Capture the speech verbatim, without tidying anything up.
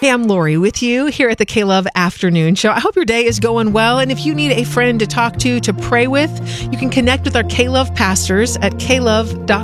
Hey, I'm Lori with you here at the K-Love Afternoon Show. I hope your day is going well. And if you need a friend to talk to, to pray with, you can connect with our K-Love pastors at K love dot